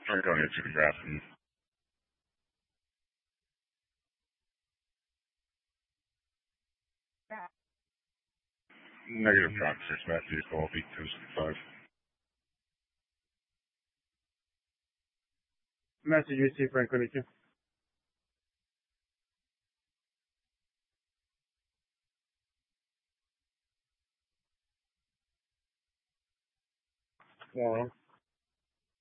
I'm going into the bathroom. Negative drop 6, Matthew, call 8265. Message received, Franklin. Wow.